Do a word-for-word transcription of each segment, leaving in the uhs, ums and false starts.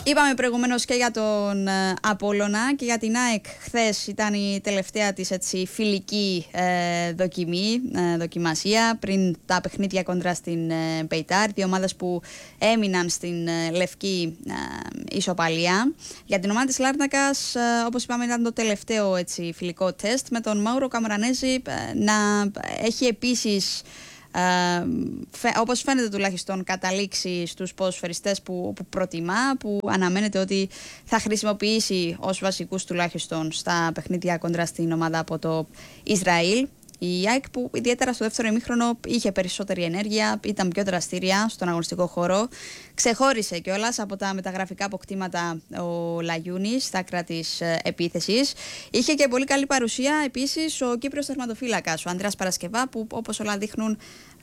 Είπαμε προηγουμένως και για τον ε, Απόλλωνα και για την ΑΕΚ. Χθες ήταν η τελευταία της έτσι, φιλική ε, δοκιμή, ε, δοκιμασία πριν τα παιχνίδια κοντρά στην ε, Πεϊτάρ. Δύο ομάδες που έμειναν στην ε, λευκή ε, ισοπαλία. Για την ομάδα της Λάρνακας, ε, όπως είπαμε, ήταν το τελευταίο έτσι, φιλικό τεστ, με τον Μάουρο Καμαρανέζη ε, να έχει επίσης, Uh, φαι, όπως φαίνεται τουλάχιστον, καταλήξει στους ποδοσφαιριστές που, που προτιμά, που αναμένεται ότι θα χρησιμοποιήσει ως βασικούς τουλάχιστον στα παιχνίδια κοντρά στην ομάδα από το Ισραήλ. Η ΑΕΚ, που ιδιαίτερα στο δεύτερο ημίχρονο είχε περισσότερη ενέργεια, ήταν πιο δραστήρια στον αγωνιστικό χώρο. Ξεχώρισε κιόλας από τα μεταγραφικά αποκτήματα ο Λαγιούνης στα άκρα της επίθεσης. Είχε και πολύ καλή παρουσία επίσης ο Κύπριος τερματοφύλακας, ο Ανδρέας Παρασκευά, που όπως όλα δείχνουν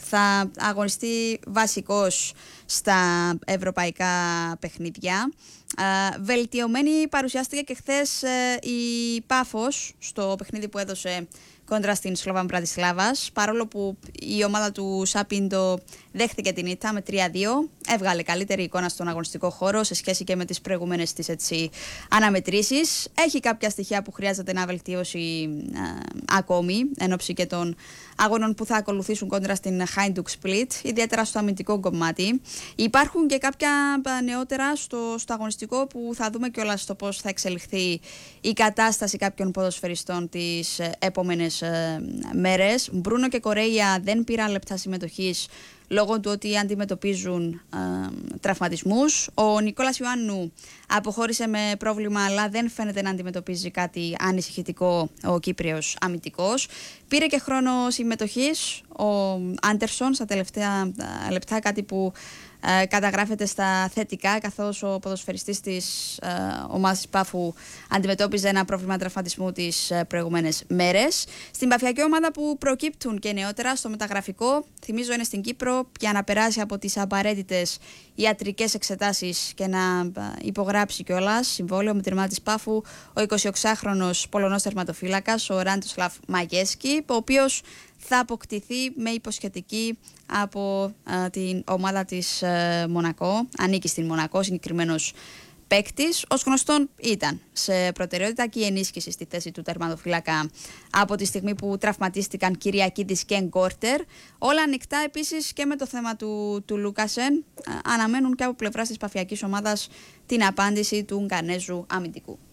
θα αγωνιστεί βασικός στα ευρωπαϊκά παιχνίδια. Uh, βελτιωμένη παρουσιάστηκε και χθες uh, η Πάφος στο παιχνίδι που έδωσε κόντρα στην Σλόβαν Μπρατισλάβας. Παρόλο που η ομάδα του Σάπιντο δέχτηκε την ήττα με τρία δύο, έβγαλε καλύτερη εικόνα στον αγωνιστικό χώρο σε σχέση και με τις προηγούμενες της έτσι, αναμετρήσεις. Έχει κάποια στοιχεία που χρειάζεται να βελτιώσει uh, ακόμη, εν ώψη και των αγώνων που θα ακολουθήσουν κόντρα στην Hajduk Split, ιδιαίτερα στο αμυντικό κομμάτι. Υπάρχουν και κάποια νεότερα στο, στο αγωνιστικό που θα δούμε κιόλας στο πώς θα εξελιχθεί η κατάσταση κάποιων ποδοσφαιριστών τις επόμενες ε, μέρες. Μπρούνο και Κορέια δεν πήραν λεπτά συμμετοχής λόγω του ότι αντιμετωπίζουν ε, τραυματισμούς. Ο Νικόλας Ιωάννου αποχώρησε με πρόβλημα, αλλά δεν φαίνεται να αντιμετωπίζει κάτι ανησυχητικό ο Κύπριος αμυντικός. Πήρε και χρόνο συμμετοχής ο Άντερσον στα τελευταία ε, λεπτά, κάτι που ε, καταγράφεται στα θετικά, καθώς ο ποδοσφαιριστής της ε, ομάδας της Πάφου αντιμετώπιζε ένα πρόβλημα τραυματισμού τις ε, προηγούμενες μέρες. Στην παφιακή ομάδα που προκύπτουν και νεότερα στο μεταγραφικό, θυμίζω είναι στην Κύπρο, για να περάσει από τις απαραίτητες ιατρικές εξετάσεις και να υπογράψει κιόλας συμβόλαιο με την ομάδα της Πάφου ο εικοσιοξάχρονος Πολωνός τερματοφύλακας, ο Ράντοσλαβ Μαγέσκι, ο οποίος θα αποκτηθεί με υποσχετική από α, την ομάδα της α, Μονακό. Ανήκει στην Μονακό, συγκεκριμένος παίκτης. Ως γνωστόν ήταν σε προτεραιότητα και η ενίσχυση στη θέση του τερματοφύλακα από τη στιγμή που τραυματίστηκαν Κυριακίδης και Γκόρτερ. Όλα ανοιχτά επίσης και με το θέμα του, του Λούκασεν. Αναμένουν και από πλευράς της παφιακής ομάδας την απάντηση του Γκανέζου αμυντικού.